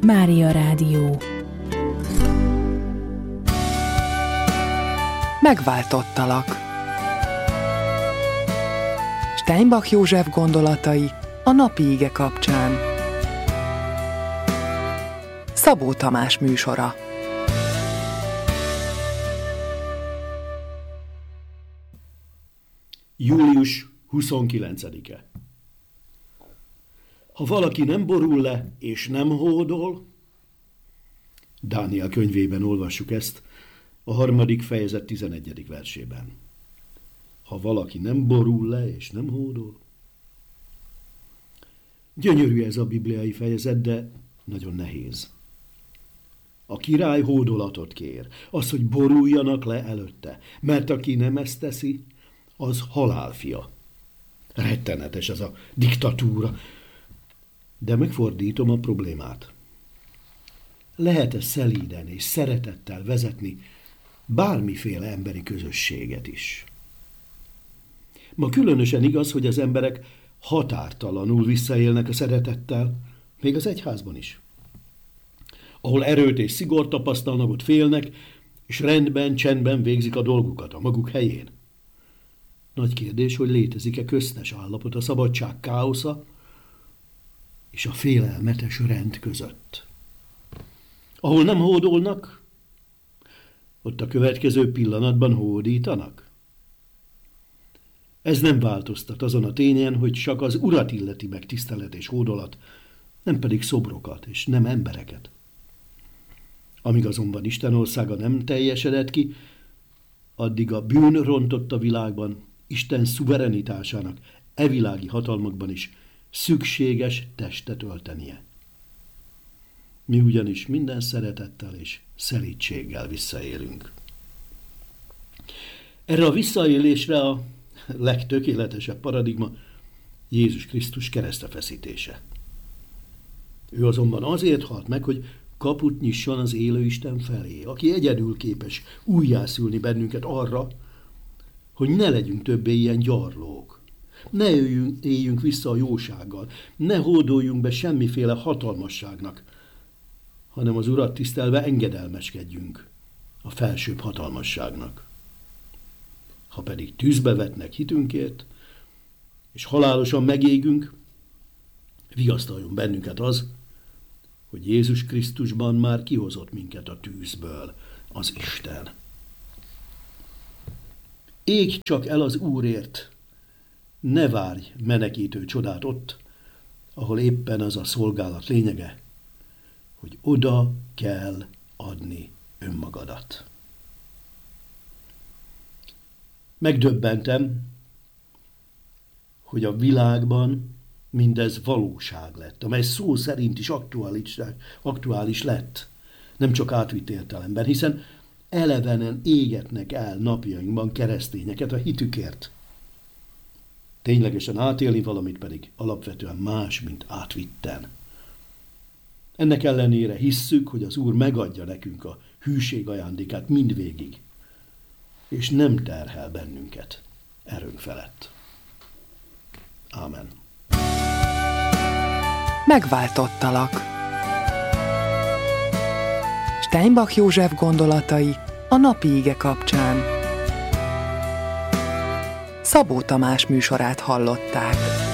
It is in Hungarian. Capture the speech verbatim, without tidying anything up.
Mária Rádió. Megváltottalak. Steinbach József gondolatai a napi ige kapcsán. Szabó Tamás műsora. július huszonkilencedike. Ha valaki nem borul le és nem hódol, Dániel könyvében olvassuk ezt, a harmadik fejezet tizenegyedik versében. Ha valaki nem borul le és nem hódol. Gyönyörű ez a bibliai fejezet, de nagyon nehéz. A király hódolatot kér, az, hogy boruljanak le előtte, mert aki nem ezt teszi, az halálfia. Rettenetes ez a diktatúra. De megfordítom a problémát. Lehet-e szelíden és szeretettel vezetni bármiféle emberi közösséget is? Ma különösen igaz, hogy az emberek határtalanul visszaélnek a szeretettel, még az egyházban is. Ahol erőt és szigort tapasztalnak, ott félnek, és rendben, csendben végzik a dolgukat a maguk helyén. Nagy kérdés, hogy létezik-e köztes állapot a szabadság káosza és a félelmetes rend között. Ahol nem hódolnak, ott a következő pillanatban hódítanak. Ez nem változtat azon a tényen, hogy csak az urat illeti meg tisztelet és hódolat, nem pedig szobrokat és nem embereket. Amíg azonban Isten országa nem teljesedett ki, addig a bűn rontott a világban, Isten szuverenitásának evilági hatalmakban is szükséges testet öltenie. Mi ugyanis minden szeretettel és szelídséggel visszaélünk. Erre a visszaélésre a legtökéletesebb paradigma Jézus Krisztus keresztfeszítése. Ő azonban azért halt meg, hogy kaput nyisson az élő Isten felé, aki egyedül képes újjászülni bennünket arra, hogy ne legyünk többé ilyen gyarlók. Ne éljünk, éljünk vissza a jósággal, ne hódoljunk be semmiféle hatalmasságnak, hanem az Urat tisztelve engedelmeskedjünk a felsőbb hatalmasságnak. Ha pedig tűzbe vetnek hitünkért, és halálosan megégünk, vigasztaljon bennünket az, hogy Jézus Krisztusban már kihozott minket a tűzből az Isten. Égj csak el az Úrért, ne várj menekítő csodát ott, ahol éppen az a szolgálat lényege, hogy oda kell adni önmagadat. Megdöbbentem, hogy a világban mindez valóság lett, amely szó szerint is aktuális, aktuális lett, nem csak átvitt értelemben, hiszen elevenen égetnek el napjainkban keresztényeket a hitükért. Ténylegesen átélni valamit pedig alapvetően más, mint átvitten. Ennek ellenére hisszük, hogy az Úr megadja nekünk a hűség ajándékát mindvégig, és nem terhel bennünket erőnk felett. Ámen. Megváltottalak. Steinbach József gondolatai a napi ige kapcsán. Szabó Tamás műsorát hallották.